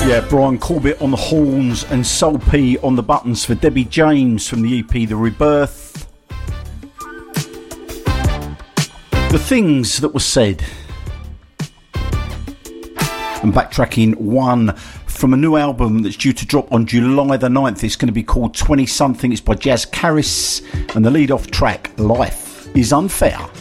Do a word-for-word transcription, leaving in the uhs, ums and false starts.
Yeah, Brian Corbett on the horns and Soul P on the buttons for Debbie James from the E P The Rebirth. The Things That Were Said. And backtracking one from a new album that's due to drop on July the ninth. It's going to be called twenty something. It's by Jazz Caris and the lead off track, Life Is Unfair.